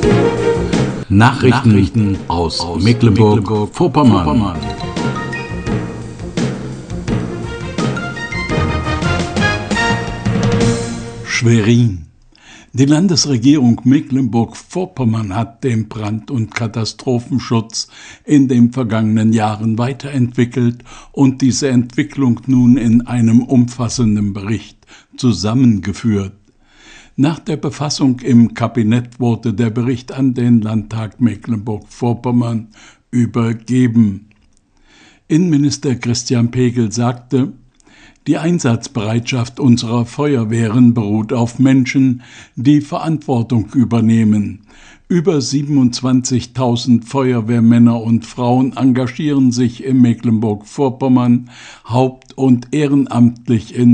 Nachrichten aus Mecklenburg-Vorpommern. Schwerin. Die Landesregierung Mecklenburg-Vorpommern hat den Brand- und Katastrophenschutz in den vergangenen Jahren weiterentwickelt und diese Entwicklung nun in einem umfassenden Bericht zusammengeführt. Nach der Befassung im Kabinett wurde der Bericht an den Landtag Mecklenburg-Vorpommern übergeben. Innenminister Christian Pegel sagte: Die Einsatzbereitschaft unserer Feuerwehren beruht auf Menschen, die Verantwortung übernehmen. Über 27.000 Feuerwehrmänner und Frauen engagieren sich in Mecklenburg-Vorpommern haupt- und ehrenamtlich in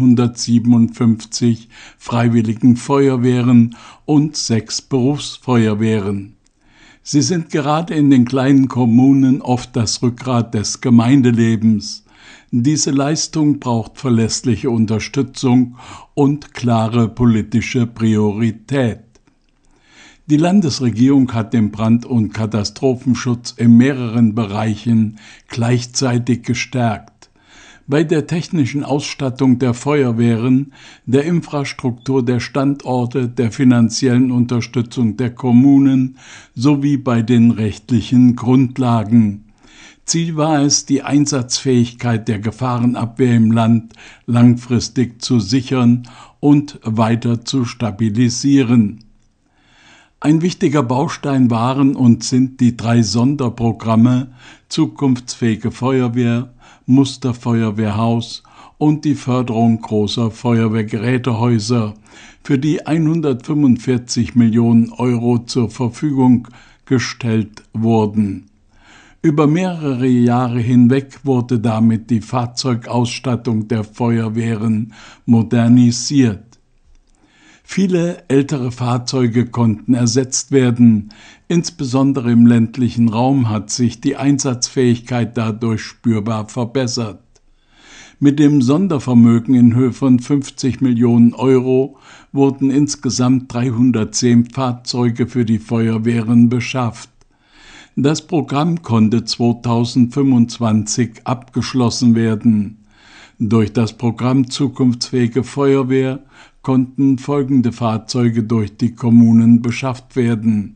957 freiwilligen Feuerwehren und 6 Berufsfeuerwehren. Sie sind gerade in den kleinen Kommunen oft das Rückgrat des Gemeindelebens. Diese Leistung braucht verlässliche Unterstützung und klare politische Priorität. Die Landesregierung hat den Brand- und Katastrophenschutz in mehreren Bereichen gleichzeitig gestärkt. Bei der technischen Ausstattung der Feuerwehren, der Infrastruktur der Standorte, der finanziellen Unterstützung der Kommunen sowie bei den rechtlichen Grundlagen. Ziel war es, die Einsatzfähigkeit der Gefahrenabwehr im Land langfristig zu sichern und weiter zu stabilisieren. Ein wichtiger Baustein waren und sind die 3 Sonderprogramme Zukunftsfähige Feuerwehr, Musterfeuerwehrhaus und die Förderung großer Feuerwehrgerätehäuser, für die 145 Millionen Euro zur Verfügung gestellt wurden. Über mehrere Jahre hinweg wurde damit die Fahrzeugausstattung der Feuerwehren modernisiert. Viele ältere Fahrzeuge konnten ersetzt werden. Insbesondere im ländlichen Raum hat sich die Einsatzfähigkeit dadurch spürbar verbessert. Mit dem Sondervermögen in Höhe von 50 Millionen Euro wurden insgesamt 310 Fahrzeuge für die Feuerwehren beschafft. Das Programm konnte 2025 abgeschlossen werden. Durch das Programm Zukunftsfähige Feuerwehr konnten folgende Fahrzeuge durch die Kommunen beschafft werden: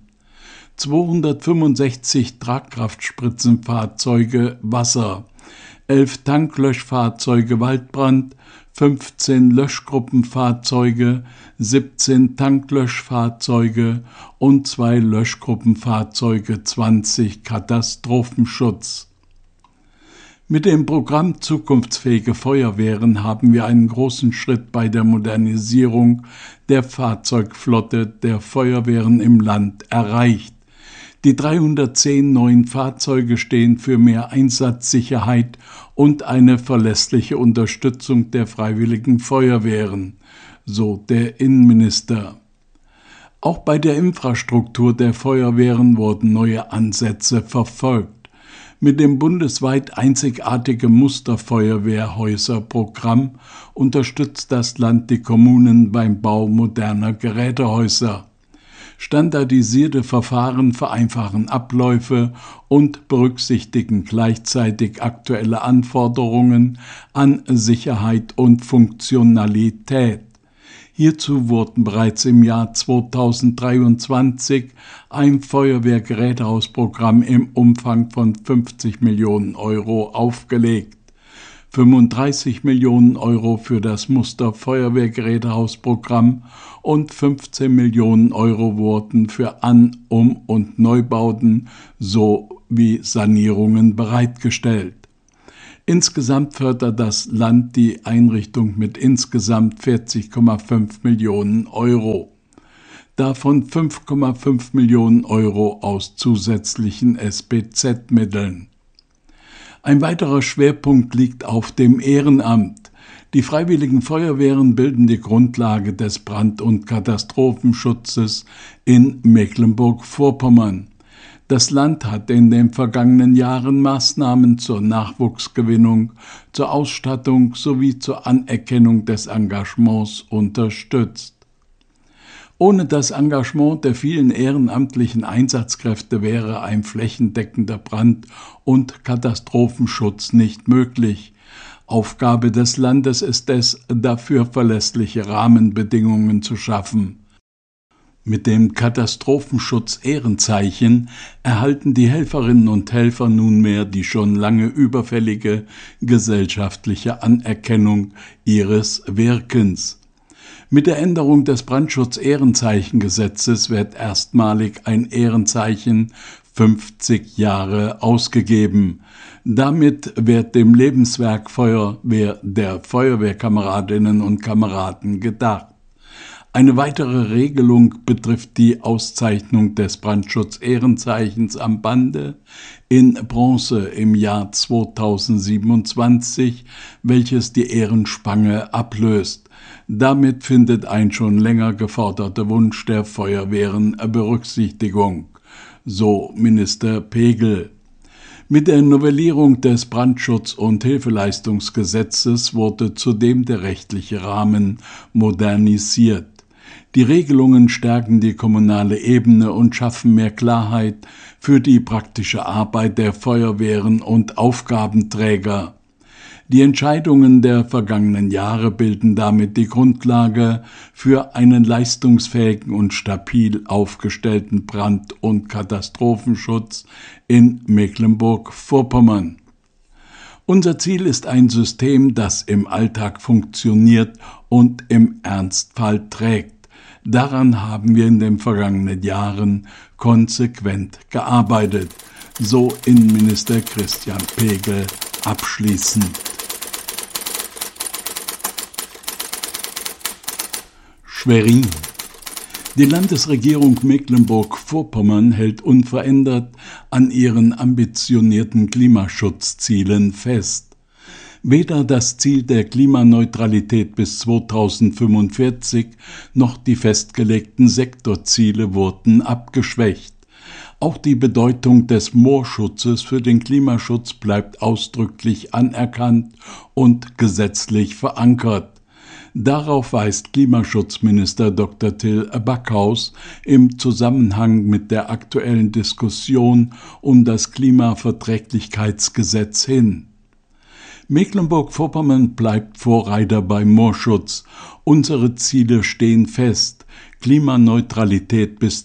265 Tragkraftspritzenfahrzeuge Wasser, 11 Tanklöschfahrzeuge Waldbrand, 15 Löschgruppenfahrzeuge, 17 Tanklöschfahrzeuge und 2 Löschgruppenfahrzeuge 20 Katastrophenschutz. Mit dem Programm Zukunftsfähige Feuerwehren haben wir einen großen Schritt bei der Modernisierung der Fahrzeugflotte der Feuerwehren im Land erreicht. Die 310 neuen Fahrzeuge stehen für mehr Einsatzsicherheit und eine verlässliche Unterstützung der freiwilligen Feuerwehren, so der Innenminister. Auch bei der Infrastruktur der Feuerwehren wurden neue Ansätze verfolgt. Mit dem bundesweit einzigartigen Musterfeuerwehrhäuser-Programm unterstützt das Land die Kommunen beim Bau moderner Gerätehäuser. Standardisierte Verfahren vereinfachen Abläufe und berücksichtigen gleichzeitig aktuelle Anforderungen an Sicherheit und Funktionalität. Hierzu wurden bereits im Jahr 2023 ein Feuerwehrgerätehausprogramm im Umfang von 50 Millionen Euro aufgelegt. 35 Millionen Euro für das Musterfeuerwehrgerätehausprogramm und 15 Millionen Euro wurden für An-, Um- und Neubauten sowie Sanierungen bereitgestellt. Insgesamt fördert das Land die Einrichtung mit insgesamt 40,5 Millionen Euro. Davon 5,5 Millionen Euro aus zusätzlichen SBZ-Mitteln. Ein weiterer Schwerpunkt liegt auf dem Ehrenamt. Die Freiwilligen Feuerwehren bilden die Grundlage des Brand- und Katastrophenschutzes in Mecklenburg-Vorpommern. Das Land hat in den vergangenen Jahren Maßnahmen zur Nachwuchsgewinnung, zur Ausstattung sowie zur Anerkennung des Engagements unterstützt. Ohne das Engagement der vielen ehrenamtlichen Einsatzkräfte wäre ein flächendeckender Brand- und Katastrophenschutz nicht möglich. Aufgabe des Landes ist es, dafür verlässliche Rahmenbedingungen zu schaffen. Mit dem Katastrophenschutz-Ehrenzeichen erhalten die Helferinnen und Helfer nunmehr die schon lange überfällige gesellschaftliche Anerkennung ihres Wirkens. Mit der Änderung des Brandschutz-Ehrenzeichengesetzes wird erstmalig ein Ehrenzeichen 50 Jahre ausgegeben. Damit wird dem Lebenswerk Feuerwehr der Feuerwehrkameradinnen und Kameraden gedacht. Eine weitere Regelung betrifft die Auszeichnung des Brandschutz-Ehrenzeichens am Bande in Bronze im Jahr 2027, welches die Ehrenspange ablöst. Damit findet ein schon länger geforderter Wunsch der Feuerwehren Berücksichtigung, so Minister Pegel. Mit der Novellierung des Brandschutz- und Hilfeleistungsgesetzes wurde zudem der rechtliche Rahmen modernisiert. Die Regelungen stärken die kommunale Ebene und schaffen mehr Klarheit für die praktische Arbeit der Feuerwehren und Aufgabenträger. Die Entscheidungen der vergangenen Jahre bilden damit die Grundlage für einen leistungsfähigen und stabil aufgestellten Brand- und Katastrophenschutz in Mecklenburg-Vorpommern. Unser Ziel ist ein System, das im Alltag funktioniert und im Ernstfall trägt. Daran haben wir in den vergangenen Jahren konsequent gearbeitet, so Innenminister Christian Pegel abschließend. Schwerin. Die Landesregierung Mecklenburg-Vorpommern hält unverändert an ihren ambitionierten Klimaschutzzielen fest. Weder das Ziel der Klimaneutralität bis 2045 noch die festgelegten Sektorziele wurden abgeschwächt. Auch die Bedeutung des Moorschutzes für den Klimaschutz bleibt ausdrücklich anerkannt und gesetzlich verankert. Darauf weist Klimaschutzminister Dr. Till Backhaus im Zusammenhang mit der aktuellen Diskussion um das Klimaverträglichkeitsgesetz hin. Mecklenburg-Vorpommern bleibt Vorreiter beim Moorschutz. Unsere Ziele stehen fest: Klimaneutralität bis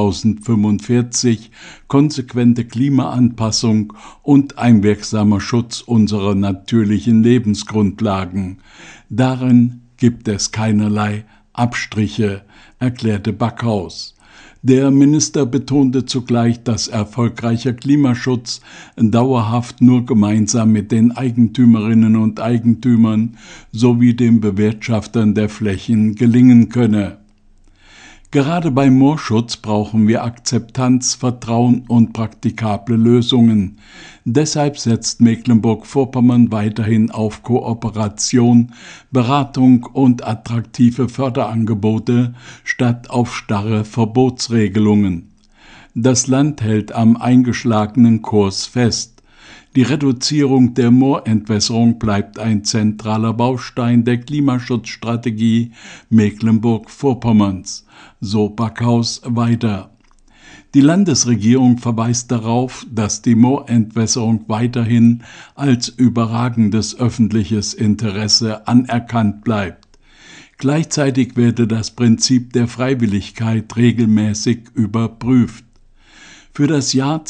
2045, konsequente Klimaanpassung und ein wirksamer Schutz unserer natürlichen Lebensgrundlagen. Darin gibt es keinerlei Abstriche, erklärte Backhaus. Der Minister betonte zugleich, dass erfolgreicher Klimaschutz dauerhaft nur gemeinsam mit den Eigentümerinnen und Eigentümern sowie den Bewirtschaftern der Flächen gelingen könne. Gerade beim Moorschutz brauchen wir Akzeptanz, Vertrauen und praktikable Lösungen. Deshalb setzt Mecklenburg-Vorpommern weiterhin auf Kooperation, Beratung und attraktive Förderangebote statt auf starre Verbotsregelungen. Das Land hält am eingeschlagenen Kurs fest. Die Reduzierung der Moorentwässerung bleibt ein zentraler Baustein der Klimaschutzstrategie Mecklenburg-Vorpommerns, so Backhaus weiter. Die Landesregierung verweist darauf, dass die Moorentwässerung weiterhin als überragendes öffentliches Interesse anerkannt bleibt. Gleichzeitig werde das Prinzip der Freiwilligkeit regelmäßig überprüft. Für das Jahr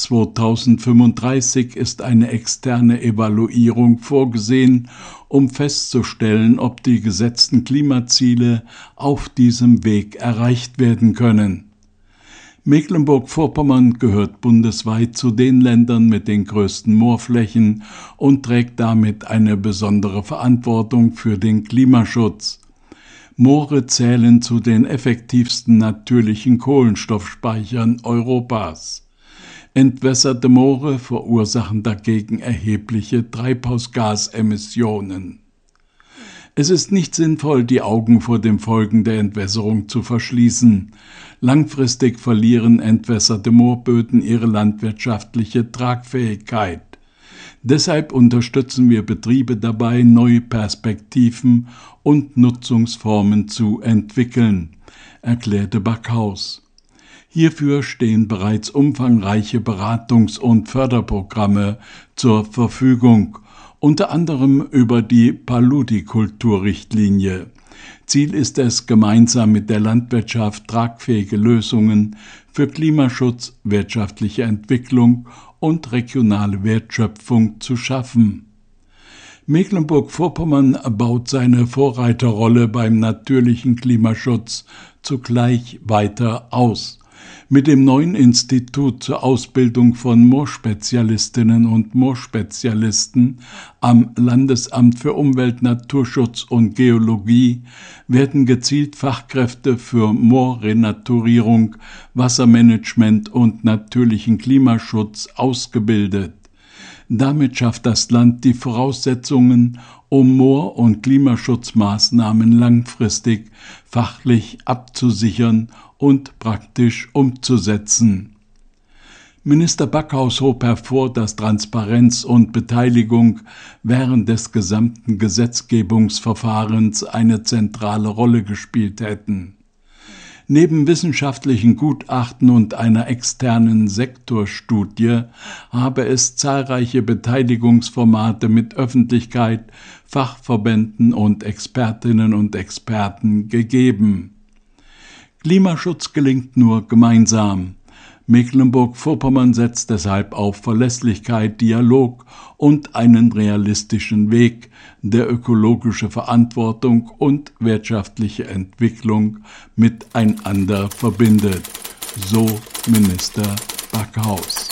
2035 ist eine externe Evaluierung vorgesehen, um festzustellen, ob die gesetzten Klimaziele auf diesem Weg erreicht werden können. Mecklenburg-Vorpommern gehört bundesweit zu den Ländern mit den größten Moorflächen und trägt damit eine besondere Verantwortung für den Klimaschutz. Moore zählen zu den effektivsten natürlichen Kohlenstoffspeichern Europas. Entwässerte Moore verursachen dagegen erhebliche Treibhausgasemissionen. Es ist nicht sinnvoll, die Augen vor den Folgen der Entwässerung zu verschließen. Langfristig verlieren entwässerte Moorböden ihre landwirtschaftliche Tragfähigkeit. Deshalb unterstützen wir Betriebe dabei, neue Perspektiven und Nutzungsformen zu entwickeln, erklärte Backhaus. Hierfür stehen bereits umfangreiche Beratungs- und Förderprogramme zur Verfügung, unter anderem über die Paludikulturrichtlinie. Ziel ist es, gemeinsam mit der Landwirtschaft tragfähige Lösungen für Klimaschutz, wirtschaftliche Entwicklung und regionale Wertschöpfung zu schaffen. Mecklenburg-Vorpommern baut seine Vorreiterrolle beim natürlichen Klimaschutz zugleich weiter aus. Mit dem neuen Institut zur Ausbildung von Moorspezialistinnen und Moorspezialisten am Landesamt für Umwelt, Naturschutz und Geologie werden gezielt Fachkräfte für Moorrenaturierung, Wassermanagement und natürlichen Klimaschutz ausgebildet. Damit schafft das Land die Voraussetzungen, um Moor- und Klimaschutzmaßnahmen langfristig fachlich abzusichern und praktisch umzusetzen. Minister Backhaus hob hervor, dass Transparenz und Beteiligung während des gesamten Gesetzgebungsverfahrens eine zentrale Rolle gespielt hätten. Neben wissenschaftlichen Gutachten und einer externen Sektorstudie habe es zahlreiche Beteiligungsformate mit Öffentlichkeit, Fachverbänden und Expertinnen und Experten gegeben. Klimaschutz gelingt nur gemeinsam. Mecklenburg-Vorpommern setzt deshalb auf Verlässlichkeit, Dialog und einen realistischen Weg, der ökologische Verantwortung und wirtschaftliche Entwicklung miteinander verbindet, so Minister Backhaus.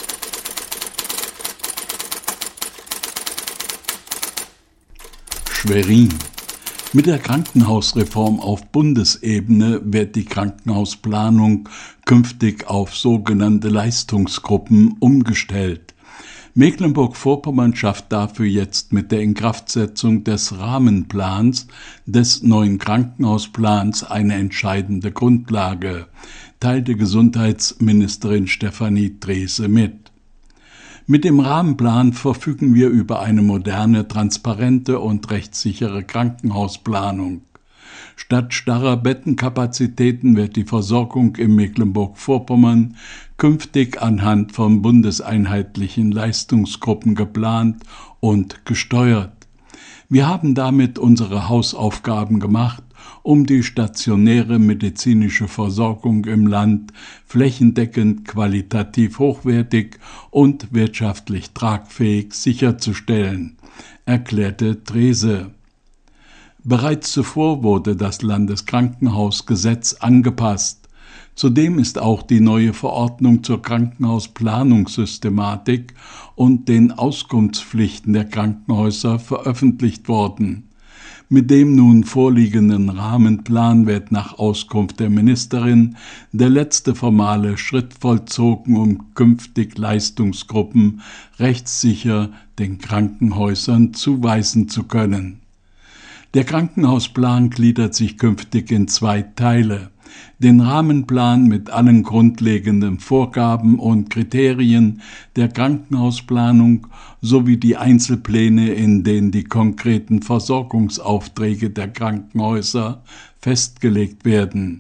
Schwerin. Mit der Krankenhausreform auf Bundesebene wird die Krankenhausplanung künftig auf sogenannte Leistungsgruppen umgestellt. Mecklenburg-Vorpommern schafft dafür jetzt mit der Inkraftsetzung des Rahmenplans des neuen Krankenhausplans eine entscheidende Grundlage, teilte Gesundheitsministerin Stefanie Drese mit. Mit dem Rahmenplan verfügen wir über eine moderne, transparente und rechtssichere Krankenhausplanung. Statt starrer Bettenkapazitäten wird die Versorgung in Mecklenburg-Vorpommern künftig anhand von bundeseinheitlichen Leistungsgruppen geplant und gesteuert. Wir haben damit unsere Hausaufgaben gemacht, um die stationäre medizinische Versorgung im Land flächendeckend qualitativ hochwertig und wirtschaftlich tragfähig sicherzustellen, erklärte Drese. Bereits zuvor wurde das Landeskrankenhausgesetz angepasst. Zudem ist auch die neue Verordnung zur Krankenhausplanungssystematik und den Auskunftspflichten der Krankenhäuser veröffentlicht worden. Mit dem nun vorliegenden Rahmenplan wird nach Auskunft der Ministerin der letzte formale Schritt vollzogen, um künftig Leistungsgruppen rechtssicher den Krankenhäusern zuweisen zu können. Der Krankenhausplan gliedert sich künftig in 2 Teile: den Rahmenplan mit allen grundlegenden Vorgaben und Kriterien der Krankenhausplanung sowie die Einzelpläne, in denen die konkreten Versorgungsaufträge der Krankenhäuser festgelegt werden.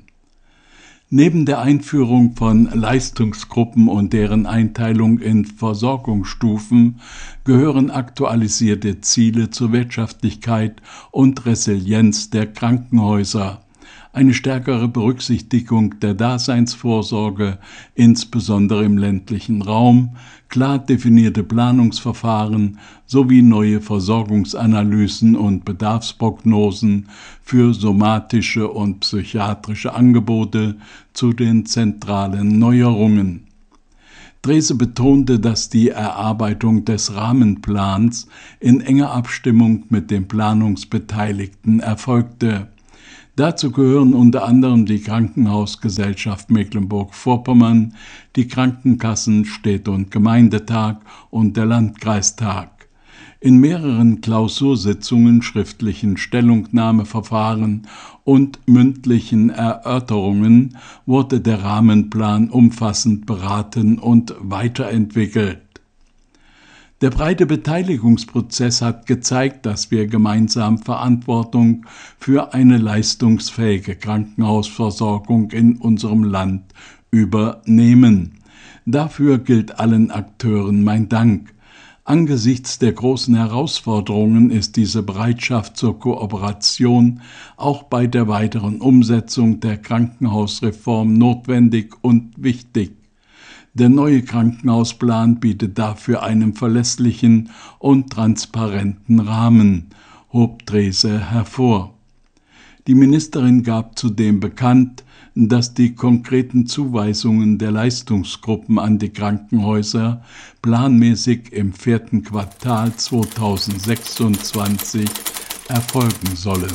Neben der Einführung von Leistungsgruppen und deren Einteilung in Versorgungsstufen gehören aktualisierte Ziele zur Wirtschaftlichkeit und Resilienz der Krankenhäuser, eine stärkere Berücksichtigung der Daseinsvorsorge, insbesondere im ländlichen Raum, klar definierte Planungsverfahren sowie neue Versorgungsanalysen und Bedarfsprognosen für somatische und psychiatrische Angebote zu den zentralen Neuerungen. Drese betonte, dass die Erarbeitung des Rahmenplans in enger Abstimmung mit den Planungsbeteiligten erfolgte. Dazu gehören unter anderem die Krankenhausgesellschaft Mecklenburg-Vorpommern, die Krankenkassen, Städte- und Gemeindetag und der Landkreistag. In mehreren Klausursitzungen, schriftlichen Stellungnahmeverfahren und mündlichen Erörterungen wurde der Rahmenplan umfassend beraten und weiterentwickelt. Der breite Beteiligungsprozess hat gezeigt, dass wir gemeinsam Verantwortung für eine leistungsfähige Krankenhausversorgung in unserem Land übernehmen. Dafür gilt allen Akteuren mein Dank. Angesichts der großen Herausforderungen ist diese Bereitschaft zur Kooperation auch bei der weiteren Umsetzung der Krankenhausreform notwendig und wichtig. Der neue Krankenhausplan bietet dafür einen verlässlichen und transparenten Rahmen, hob Drese hervor. Die Ministerin gab zudem bekannt, dass die konkreten Zuweisungen der Leistungsgruppen an die Krankenhäuser planmäßig im 4. Quartal 2026 erfolgen sollen.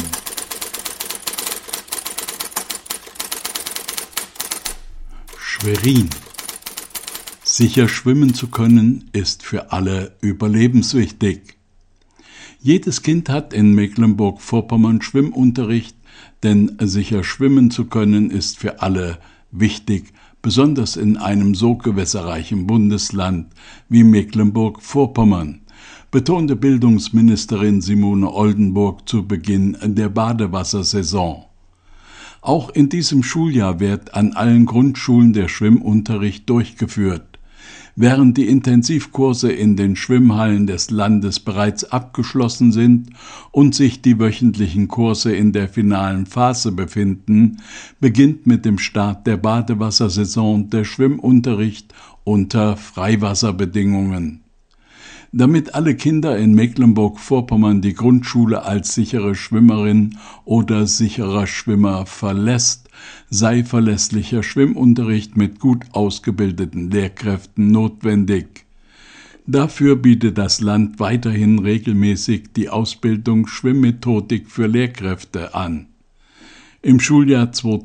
Schwerin. Sicher schwimmen zu können, ist für alle überlebenswichtig. Jedes Kind hat in Mecklenburg-Vorpommern Schwimmunterricht, denn sicher schwimmen zu können, ist für alle wichtig, besonders in einem so gewässerreichen Bundesland wie Mecklenburg-Vorpommern, betonte Bildungsministerin Simone Oldenburg zu Beginn der Badewassersaison. Auch in diesem Schuljahr wird an allen Grundschulen der Schwimmunterricht durchgeführt. Während die Intensivkurse in den Schwimmhallen des Landes bereits abgeschlossen sind und sich die wöchentlichen Kurse in der finalen Phase befinden, beginnt mit dem Start der Badewassersaison der Schwimmunterricht unter Freiwasserbedingungen. Damit alle Kinder in Mecklenburg-Vorpommern die Grundschule als sichere Schwimmerin oder sicherer Schwimmer verlässt, sei verlässlicher Schwimmunterricht mit gut ausgebildeten Lehrkräften notwendig. Dafür bietet das Land weiterhin regelmäßig die Ausbildung Schwimmmethodik für Lehrkräfte an. Im Schuljahr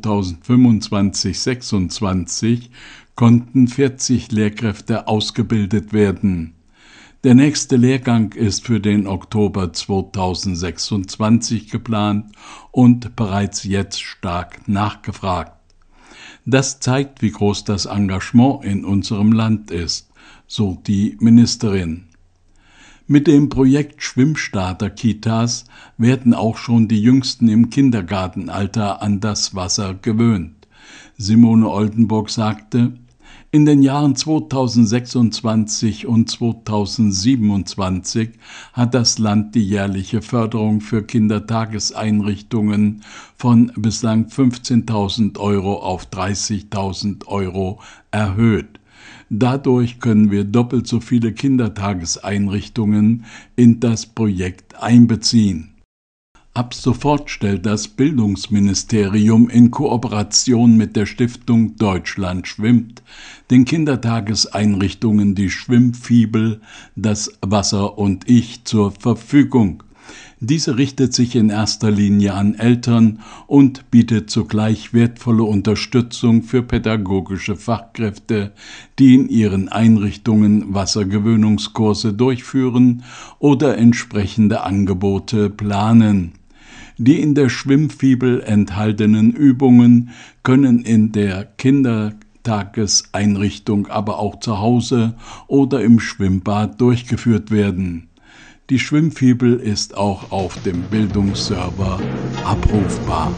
2025/26 konnten 40 Lehrkräfte ausgebildet werden. Der nächste Lehrgang ist für den Oktober 2026 geplant und bereits jetzt stark nachgefragt. Das zeigt, wie groß das Engagement in unserem Land ist, so die Ministerin. Mit dem Projekt Schwimmstarter-Kitas werden auch schon die Jüngsten im Kindergartenalter an das Wasser gewöhnt. Simone Oldenburg sagte: In den Jahren 2026 und 2027 hat das Land die jährliche Förderung für Kindertageseinrichtungen von bislang 15.000 € auf 30.000 € erhöht. Dadurch können wir doppelt so viele Kindertageseinrichtungen in das Projekt einbeziehen. Ab sofort stellt das Bildungsministerium in Kooperation mit der Stiftung Deutschland schwimmt den Kindertageseinrichtungen die Schwimmfibel Das Wasser und ich zur Verfügung. Diese richtet sich in erster Linie an Eltern und bietet zugleich wertvolle Unterstützung für pädagogische Fachkräfte, die in ihren Einrichtungen Wassergewöhnungskurse durchführen oder entsprechende Angebote planen. Die in der Schwimmfibel enthaltenen Übungen können in der Kindertageseinrichtung, aber auch zu Hause oder im Schwimmbad durchgeführt werden. Die Schwimmfibel ist auch auf dem Bildungsserver abrufbar.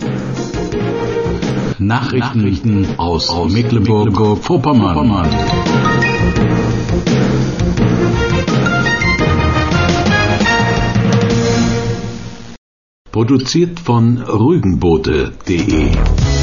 Nachrichten aus Mecklenburg-Vorpommern. Produziert von rügenbote.de